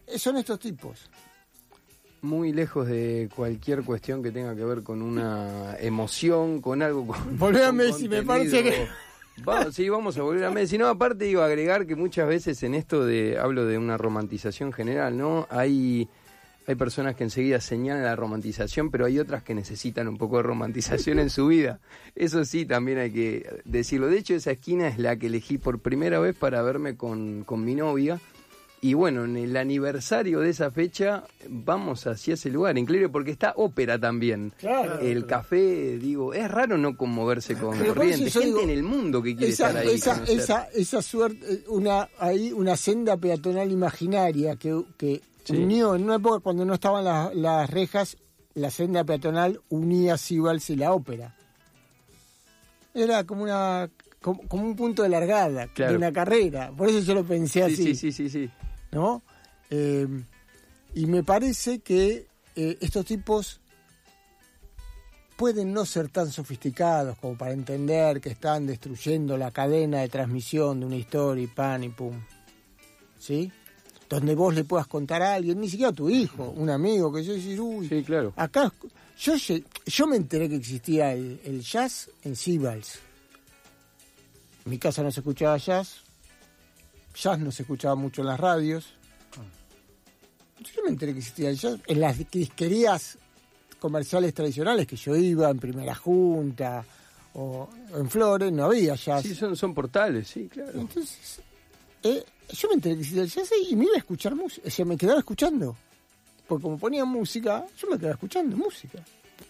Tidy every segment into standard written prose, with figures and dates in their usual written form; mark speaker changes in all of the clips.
Speaker 1: son estos tipos.
Speaker 2: Muy lejos de cualquier cuestión que tenga que ver con una emoción, con algo.
Speaker 1: Volver a Messi, me parece que...
Speaker 2: Vamos a volver a Messi. No, aparte iba a agregar que muchas veces en esto hablo de una romantización general, ¿no? Hay personas que enseguida señalan la romantización, pero hay otras que necesitan un poco de romantización en su vida. Eso sí, también hay que decirlo. De hecho, esa esquina es la que elegí por primera vez para verme con mi novia. Y bueno, en el aniversario de esa fecha vamos hacia ese lugar, increíble, porque está ópera también.
Speaker 1: Claro,
Speaker 2: el café, digo, es raro no conmoverse con corriente. Gente en el mundo que quiere estar ahí.
Speaker 1: Esa suerte, una senda peatonal imaginaria que unió, en una época cuando no estaban las rejas, la senda peatonal unía Sibals y la ópera. Era como un punto de largada, claro, de una carrera. Por eso yo lo pensé así.
Speaker 2: Sí.
Speaker 1: ¿No? Y me parece que estos tipos pueden no ser tan sofisticados como para entender que están destruyendo la cadena de transmisión de una historia y pan y pum. ¿Sí? Donde vos le puedas contar a alguien, ni siquiera a tu hijo, un amigo, que yo decís, uy,
Speaker 2: sí, claro.
Speaker 1: Acá yo me enteré que existía el jazz en Sibals. En mi casa no se escuchaba jazz no se escuchaba mucho en las radios. Yo me enteré que existía el jazz en las disquerías comerciales tradicionales que yo iba, en Primera Junta o en Flores, no había jazz.
Speaker 2: Sí, son portales, sí, claro.
Speaker 1: Entonces, yo me enteré que existía el jazz y me iba a escuchar música, o sea, me quedaba escuchando. Porque como ponía música, yo me quedaba escuchando música.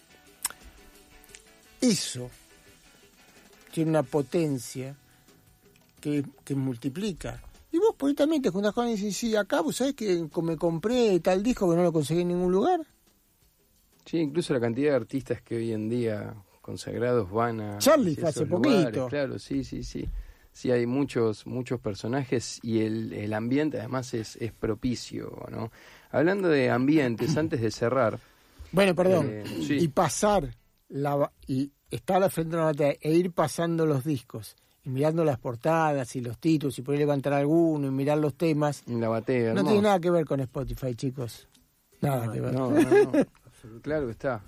Speaker 1: Eso tiene una potencia que multiplica. Y vos por ahí también te juntás con alguien y decís, sí, acá vos sabés que me compré tal disco que no lo conseguí en ningún lugar.
Speaker 2: Sí, incluso la cantidad de artistas que hoy en día consagrados van a...
Speaker 1: Charlie fue hace poquito.
Speaker 2: Claro, sí. Sí, hay muchos personajes y el ambiente además es propicio, ¿no? Hablando de ambientes, antes de cerrar...
Speaker 1: Bueno, perdón,
Speaker 2: sí.
Speaker 1: Y pasar, y estar al frente de una batalla e ir pasando los discos... y mirando las portadas y los títulos y poder levantar alguno y mirar los temas.
Speaker 2: La batea,
Speaker 1: no tiene nada que ver con Spotify, chicos. Nada que ver.
Speaker 2: No. Claro que está.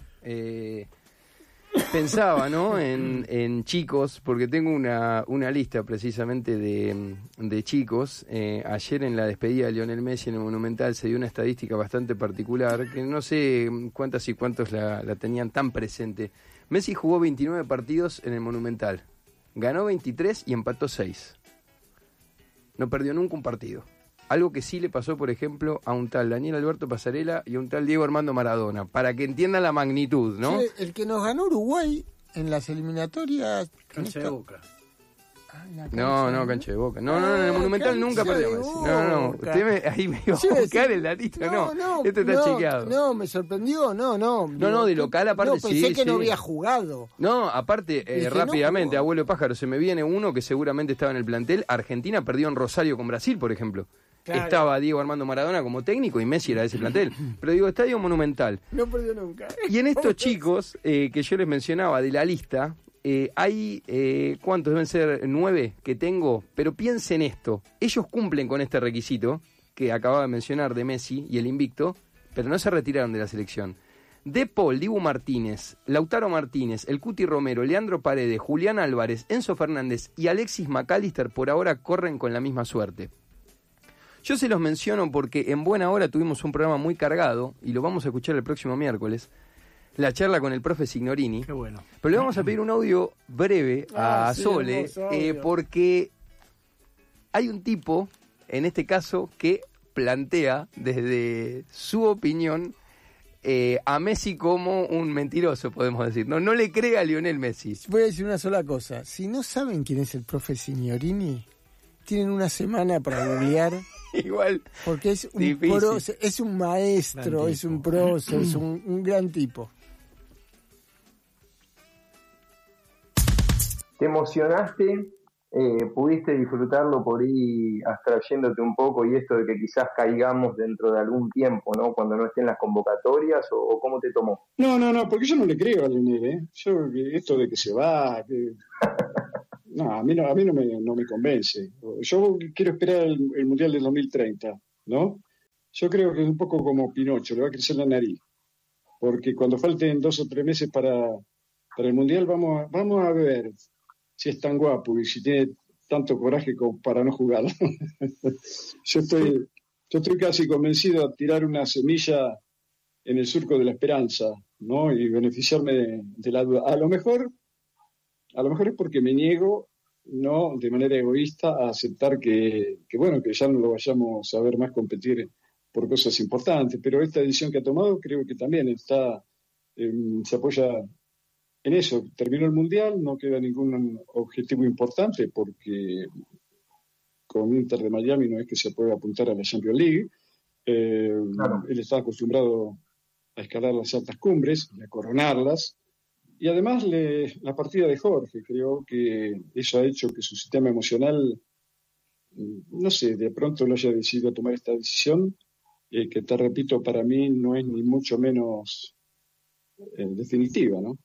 Speaker 2: Pensaba, ¿no? En chicos, porque tengo una lista precisamente de chicos. Ayer en la despedida de Lionel Messi en el Monumental se dio una estadística bastante particular, que no sé cuántas y cuántos la tenían tan presente. Messi jugó 29 partidos en el Monumental. Ganó 23 y empató 6. No perdió nunca un partido. Algo que sí le pasó, por ejemplo, a un tal Daniel Alberto Pasarela y a un tal Diego Armando Maradona, para que entiendan la magnitud, ¿no?
Speaker 1: Sí, el que nos ganó Uruguay en las eliminatorias...
Speaker 3: Cancha de Boca.
Speaker 2: No, cancha de Boca. No, en el Monumental nunca perdió Messi. No. Usted ahí me iba a buscar el datito. No, esto está chequeado.
Speaker 1: No, me sorprendió, no.
Speaker 2: No, de local aparte sí.
Speaker 1: Pensé que no había jugado.
Speaker 2: No, aparte, rápidamente, abuelo pájaro, se me viene uno que seguramente estaba en el plantel. Argentina perdió en Rosario con Brasil, por ejemplo. Claro. Estaba Diego Armando Maradona como técnico y Messi era de ese plantel. Pero digo, Estadio Monumental.
Speaker 1: No perdió nunca.
Speaker 2: Y en estos chicos que yo les mencionaba de la lista... hay, ¿cuántos? Deben ser 9 que tengo, pero piensen esto, ellos cumplen con este requisito que acababa de mencionar de Messi y el invicto, pero no se retiraron de la selección. De Paul, Dibu Martínez, Lautaro Martínez, el Cuti Romero, Leandro Paredes, Julián Álvarez, Enzo Fernández y Alexis McAllister por ahora corren con la misma suerte. Yo se los menciono porque en buena hora tuvimos un programa muy cargado y lo vamos a escuchar el próximo miércoles. La charla con el profe Signorini.
Speaker 3: Qué bueno.
Speaker 2: Pero le vamos a pedir un audio breve a Sole, porque hay un tipo, en este caso, que plantea desde su opinión a Messi como un mentiroso, podemos decir. No le cree a Lionel Messi.
Speaker 1: Voy a decir una sola cosa. Si no saben quién es el profe Signorini, tienen una semana para googlear.
Speaker 2: Igual.
Speaker 1: Porque es un maestro, es un prócer, es un gran tipo.
Speaker 4: ¿Te emocionaste? ¿Pudiste disfrutarlo por ahí abstrayéndote un poco y esto de que quizás caigamos dentro de algún tiempo, ¿no? Cuando no estén las convocatorias, ¿o cómo te tomó?
Speaker 5: No, porque yo no le creo a Lionel, ¿eh? Esto de que se va... No, a mí no me convence. Yo quiero esperar el Mundial del 2030, ¿no? Yo creo que es un poco como Pinocho, le va a crecer la nariz. Porque cuando falten 2 o 3 meses para el Mundial, vamos a ver si es tan guapo y si tiene tanto coraje como para no jugar. Yo estoy casi convencido de tirar una semilla en el surco de la esperanza, ¿no? Y beneficiarme de la duda. A lo mejor es porque me niego, no de manera egoísta, a aceptar que ya no lo vayamos a ver más competir por cosas importantes, pero esta decisión que ha tomado creo que también se apoya en eso. Terminó el Mundial, no queda ningún objetivo importante porque con Inter de Miami no es que se pueda apuntar a la Champions League. Claro. Él está acostumbrado a escalar las altas cumbres y a coronarlas. Y además la partida de Jorge, creo que eso ha hecho que su sistema emocional, no sé, de pronto lo haya decidido tomar esta decisión, que te repito, para mí no es ni mucho menos definitiva, ¿no?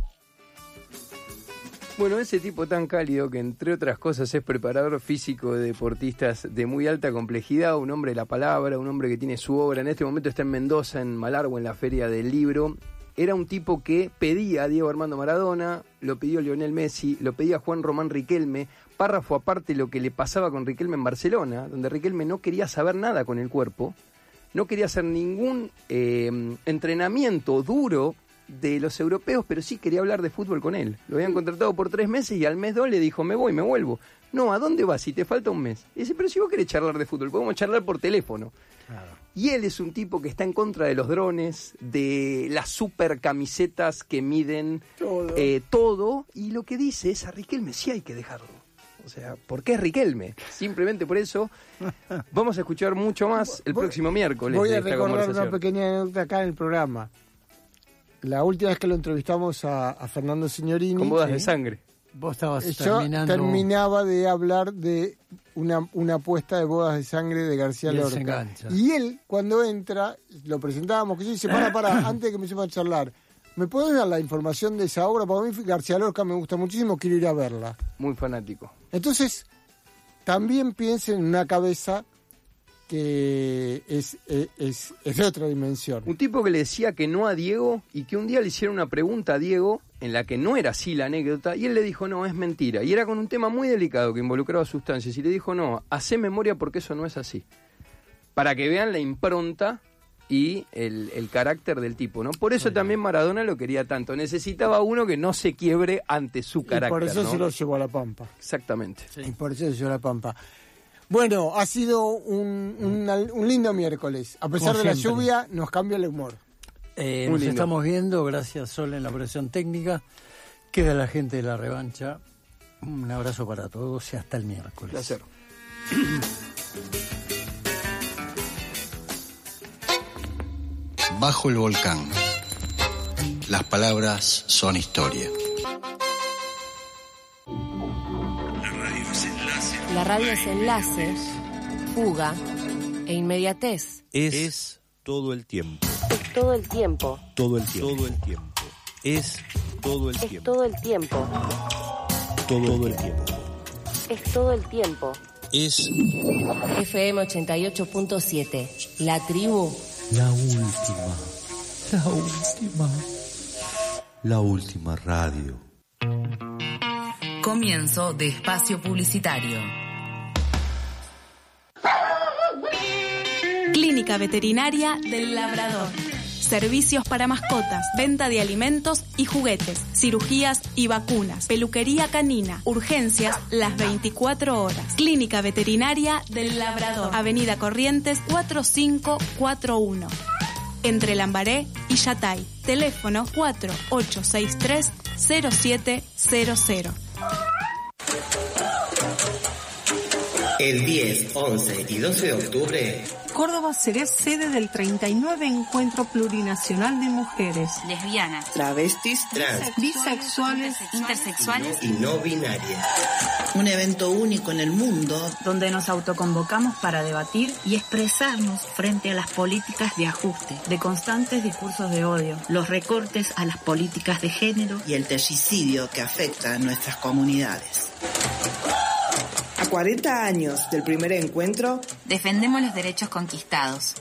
Speaker 2: Bueno, ese tipo tan cálido que entre otras cosas es preparador físico de deportistas de muy alta complejidad, un hombre de la palabra, un hombre que tiene su obra, en este momento está en Mendoza, en Malargüe, en la Feria del Libro. Era un tipo que pedía a Diego Armando Maradona, lo pidió Lionel Messi, lo pedía Juan Román Riquelme, párrafo aparte lo que le pasaba con Riquelme en Barcelona, donde Riquelme no quería saber nada con el cuerpo, no quería hacer ningún entrenamiento duro de los europeos, pero sí quería hablar de fútbol con él. Lo habían contratado por 3 meses y al mes 2 le dijo, me vuelvo. No, ¿a dónde vas si te falta un mes? Y dice, pero si vos querés charlar de fútbol, podemos charlar por teléfono. Claro. Y él es un tipo que está en contra de los drones, de las super camisetas que miden todo, y lo que dice es, a Riquelme sí hay que dejarlo. O sea, ¿por qué es Riquelme? Simplemente por eso vamos a escuchar mucho más el próximo miércoles.
Speaker 1: Voy a recordar una pequeña anécdota acá en el programa. La última vez que lo entrevistamos a Fernando Signorini...
Speaker 2: Con bodas de sangre.
Speaker 3: Vos estabas
Speaker 1: terminaba de hablar de una apuesta de bodas de sangre de García Lorca. Y él, cuando entra, lo presentábamos, que yo dice, para, antes de que me sepan charlar, ¿me podés dar la información de esa obra? Para mí García Lorca me gusta muchísimo, quiero ir a verla.
Speaker 2: Muy fanático.
Speaker 1: Entonces, también piensen en una cabeza que es de otra dimensión.
Speaker 2: Un tipo que le decía que no a Diego y que un día le hicieron una pregunta a Diego en la que no era así la anécdota y él le dijo no, es mentira. Y era con un tema muy delicado que involucraba sustancias y le dijo no, hacé memoria porque eso no es así. Para que vean la impronta y el carácter del tipo, ¿no? Por eso también Maradona lo quería tanto. Necesitaba uno que no se quiebre ante su carácter.
Speaker 1: Y por eso, ¿no?, se lo llevó a la Pampa.
Speaker 2: Exactamente.
Speaker 1: Sí. Y por eso se llevó a la Pampa. Bueno, ha sido un lindo miércoles. A pesar de la lluvia, nos cambia el humor.
Speaker 3: Nos estamos viendo, gracias Sol en la operación técnica. Queda la gente de La Revancha. Un abrazo para todos y hasta el miércoles.
Speaker 2: Placer.
Speaker 6: Bajo el volcán. Las palabras son historia.
Speaker 7: La radio es enlace, fuga e inmediatez.
Speaker 8: Es todo el tiempo.
Speaker 7: Es todo el tiempo.
Speaker 8: Todo el tiempo. Todo el tiempo. Es todo el tiempo.
Speaker 7: Todo el tiempo.
Speaker 8: Todo el tiempo.
Speaker 7: Es todo el tiempo.
Speaker 8: Es
Speaker 7: FM 88.7. La tribu.
Speaker 8: La última. La última. La última radio.
Speaker 9: Comienzo de espacio publicitario.
Speaker 10: Clínica Veterinaria del Labrador. Servicios para mascotas, venta de alimentos y juguetes, cirugías y vacunas, peluquería canina, urgencias las 24 horas. Clínica Veterinaria del Labrador, Avenida Corrientes 4541. Entre Lambaré y Yatay. Teléfono 4863-0700.
Speaker 11: El 10, 11 y 12 de octubre,
Speaker 12: Córdoba será sede del 39 Encuentro Plurinacional de Mujeres,
Speaker 9: lesbianas,
Speaker 11: travestis, trans,
Speaker 12: bisexuales,
Speaker 9: intersexuales
Speaker 11: y no binarias.
Speaker 13: Un evento único en el mundo
Speaker 14: donde nos autoconvocamos para debatir y expresarnos frente a las políticas de ajuste, de constantes discursos de odio,
Speaker 13: los recortes a las políticas de género y el terricidio que afecta a nuestras comunidades.
Speaker 15: A 40 años del primer encuentro,
Speaker 9: defendemos los derechos conquistados.